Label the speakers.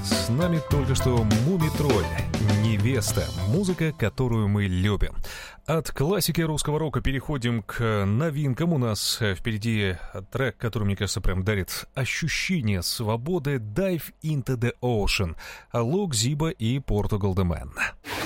Speaker 1: С нами только что Мумий-тролль, «Невеста», музыка, которую мы любим. От классики русского рока переходим к новинкам. У нас впереди трек, который, мне кажется, прям дарит ощущение свободы. «Dive into the Ocean», Алок, Зиба и Portugal the Man.